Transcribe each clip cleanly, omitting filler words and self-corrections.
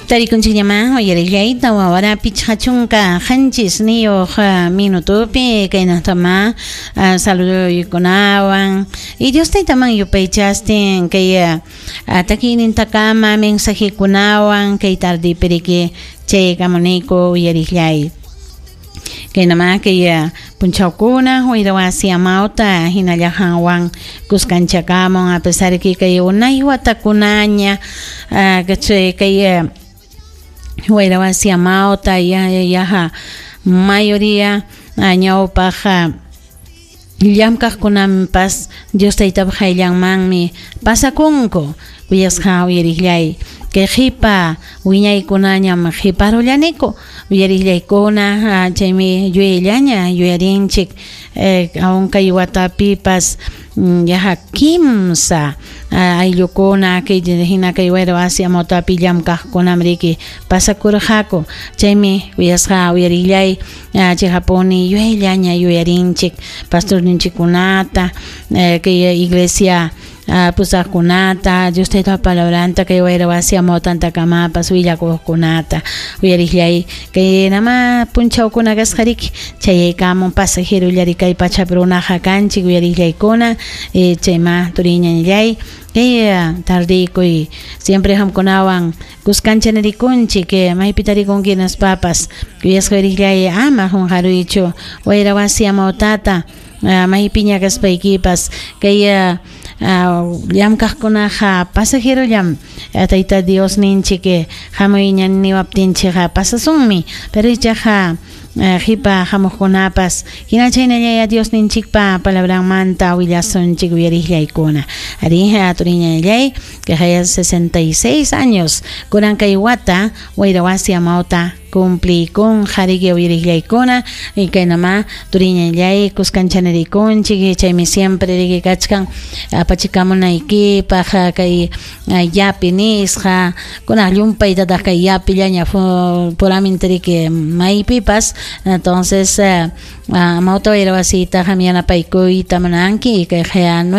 Tarikunchikllama uyarillaita wawara pichachunka hanchis niyo minutupi kaynatama saluduykunawan y Diostaytaman yupaychastin kay takinintakama mensajikunawan kay tardipiriki chay kamunayku uyarillay kaynama kay punchawkuna Huirawas Amauta hinallajanwan kuskanchakamun a pesar que kay unay watakunaña kay Huirawas Amauta yaha mayoría ñawpaqa llamkaqkunapas Diostaytaqa hayllanmanmi pasakunku kuyasqa uyarillay que hipa wiñaykunañam hiparullaniku uyarillaykuna chaymi yuyallaña yuyarinchik aún kay watapipas yaha kimsa ayllukuna kay hina kay Huirawas Amawtapi llamkaqkunamriki pasakurqaku chaymi kuyasqa uyarillay chayjapuni yuyallaña yuyarinchik pastorninchikkunata kay iglesia pusaqkunata Diostayta palabranta kay Huirawas Amawtantakamapas willakuqkunata uyarillay kay nama punchawkuna kasqariki chayaykamun pasajerullari kay pachapi runaqa kanchik uyarillaykuna chayma turiñanillay kay tardikuy siempre hamkunawan kuskancharikunchik maypita rikunkinas papas kuyasqa uyarillay ama junjaruychu Huirawas Amawtata maypiña kaspaykipas kay llamkaqkunaqa pasajerollam Tayta Dios ninchik hamuñan niwaptinchikqa pasasunmi pero ichaqa hipa hamuqkunapas hina chaynallaya Dios ninchikpa palabranmanta willasunchik uyarillaykuna ari turiñallay que haya 66 años kunan kay wata Huirawas Amawta cumpli con jarige uyarillaykuna y kaynama turiñallay kuskancharikunchik chaymi siempre rigi kachkan apachikamunaykipaq kay yapi nisqa kuna llumpaytataq kay yapillaña puramente riki maypipas entonces Amawta Huirawasitaqa yanapaycuyta munanki kay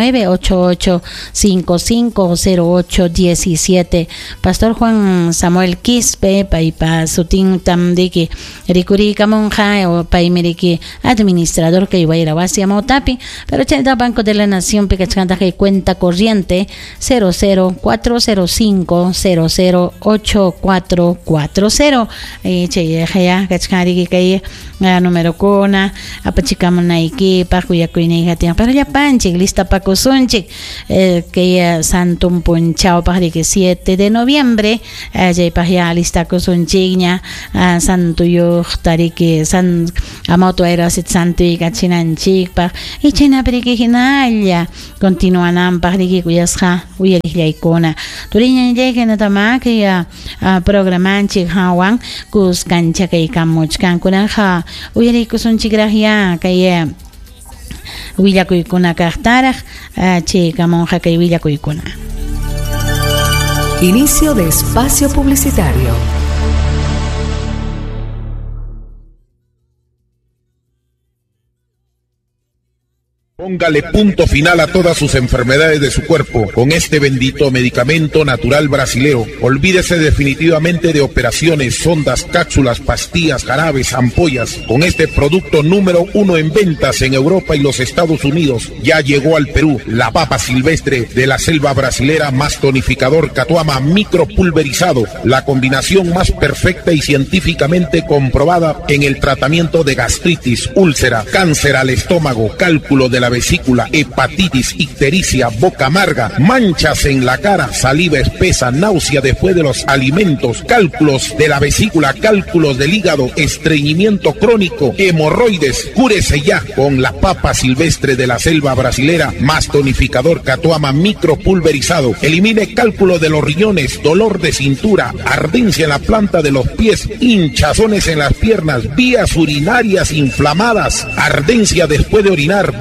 988550817 Pastor Juan Samuel Quispe paypa sutin tamdiki rikurikamunqa o paymiriki administrador kay Huirawas Amawtapi pero chayta Banco de la Nación pikachkanta kay cuenta corriente 00405008440 chay kachkariki kay número kuna apachikamunaykipaq kuyakuyniyqa pero llapanchik listapakusunchik kay Santum Punchawpaq riki 7 de noviembre chaypaq ya listakusunchikña santuyuq tariki Amawta Huirawasit santuyqa chinanchikpaq y chaynapiriki hinalla continuananpaq riki kuyasqa uyarillaykuna turiñallay kaynatama kay programanchik hawan kuskancha kaykamuchkankunaqa uyariykusunchikraqya kay willakuykuna kaqtaraq chaykamunqa kay willakuykuna. Inicio de espacio publicitario. Póngale punto final a todas sus enfermedades de su cuerpo con este bendito medicamento natural brasilero. Olvídese definitivamente de operaciones, sondas, cápsulas, pastillas, jarabes, ampollas. Con este producto número 1 en ventas en Europa y los Estados Unidos, ya llegó al Perú la papa silvestre de la selva brasilera más tonificador Catuama micropulverizado. La combinación más perfecta y científicamente comprobada en el tratamiento de gastritis, úlcera, cáncer al estómago, cálculo de la vesícula, hepatitis, ictericia, boca amarga, manchas en la cara, saliva espesa, náusea después de los alimentos, cálculos de la vesícula, cálculos del hígado, estreñimiento crónico, hemorroides. Cúrese ya con la papa silvestre de la selva brasilera más tonificador Catuama micropulverizado. Elimine cálculo de los riñones, dolor de cintura, ardencia en la planta de los pies, hinchazones en las piernas, vías urinarias inflamadas, ardencia después de orinar, vejiga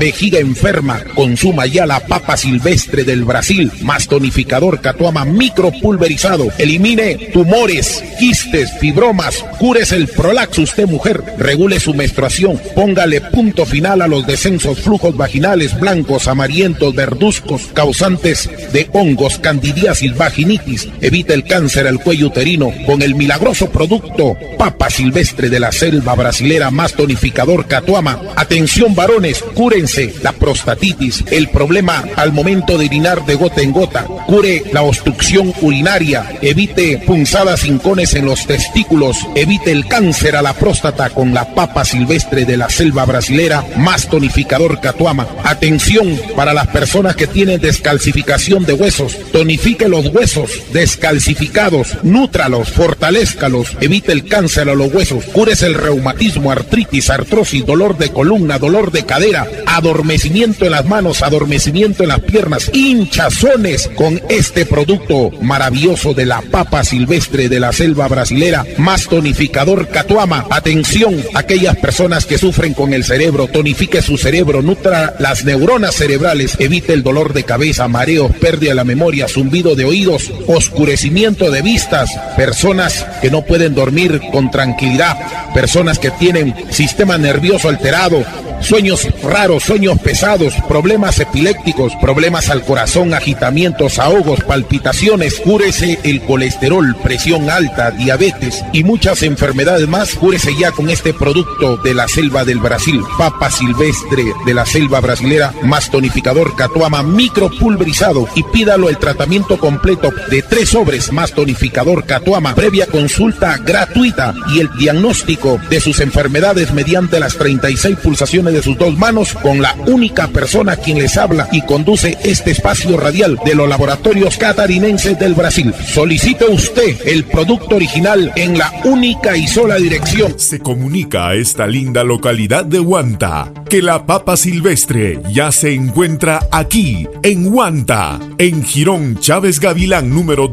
enferma, consuma ya la papa silvestre del Brasil, más tonificador Catuama micropulverizado. Elimine tumores, quistes, fibromas, cúrese el prolapso usted mujer, regule su menstruación, póngale punto final a los descensos, flujos vaginales blancos, amarillentos, verduzcos, causantes de hongos, candidiasis, vaginitis, evite el cáncer al cuello uterino con el milagroso producto papa silvestre de la selva brasilera más tonificador Catuama. Atención varones, cúrense la prostatitis, el problema al momento de orinar de gota en gota, cure la obstrucción urinaria, evite punzadas, hincones en los testículos, evite el cáncer a la próstata con la papa silvestre de la selva brasilera más tonificador Catuama. Atención para las personas que tienen descalcificación de huesos, tonifique los huesos descalcificados, nútralos, fortalézcalos, evite el cáncer a los huesos, cúrese el reumatismo, artritis, artrosis, dolor de columna, dolor de cadera, adormecimiento en las manos, adormecimiento en las piernas, hinchazones con este producto maravilloso de la papa silvestre de la selva brasilera más tonificador Catuama. Atención, aquellas personas que sufren con el cerebro, tonifique su cerebro, nutra las neuronas cerebrales, evite el dolor de cabeza, mareos, pérdida de la memoria, zumbido de oídos, oscurecimiento de vistas, personas que no pueden dormir con tranquilidad, personas que tienen sistema nervioso alterado, sueños raros, sueños pesados, problemas epilépticos, problemas al corazón, agitamientos, ahogos, palpitaciones, cúrese el colesterol, presión alta, diabetes y muchas enfermedades más, cúrese ya con este producto de la selva del Brasil, papa silvestre de la selva brasilera más tonificador Catuama micropulverizado, y pídalo el tratamiento completo de 3 sobres más tonificador Catuama, previa consulta gratuita y el diagnóstico de sus enfermedades mediante las 36 pulsaciones de sus 2 manos con la única persona quien les habla y conduce este espacio radial de los laboratorios catarinenses del Brasil. Solicite usted el producto original en la única y sola dirección. Se comunica a esta linda localidad de Huanta que la papa silvestre ya se encuentra aquí en Huanta, en Girón Chávez Gavilán número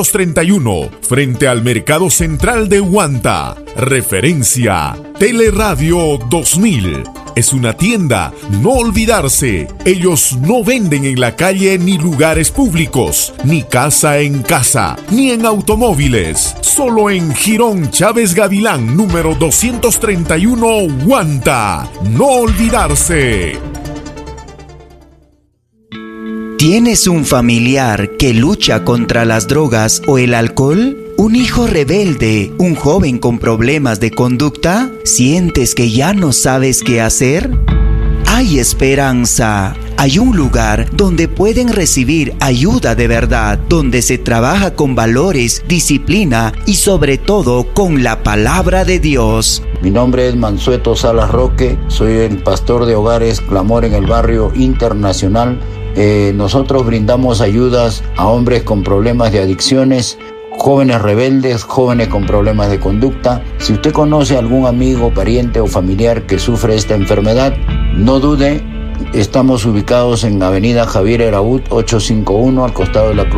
231, frente al Mercado Central de Huanta. Referencia Teleradio 2000. Es una tienda, no olvidarse. Ellos no venden en la calle ni lugares públicos, ni casa en casa, ni en automóviles. Solo en Girón Chávez Gavilán, número 231, Huanta. No olvidarse. ¿Tienes un familiar que lucha contra las drogas o el alcohol? ¿Un hijo rebelde? ¿Un joven con problemas de conducta? ¿Sientes que ya no sabes qué hacer? Hay esperanza. Hay un lugar donde pueden recibir ayuda de verdad, donde se trabaja con valores, disciplina y sobre todo con la palabra de Dios. Mi nombre es Mansueto Salas Roque, soy el pastor de Hogares Clamor en el barrio Internacional. Nosotros brindamos ayudas a hombres con problemas de adicciones, jóvenes rebeldes, jóvenes con problemas de conducta. Si usted conoce a algún amigo, pariente o familiar que sufre esta enfermedad, no dude. Estamos ubicados en Avenida Javier Eraut 851 al costado de la Cruz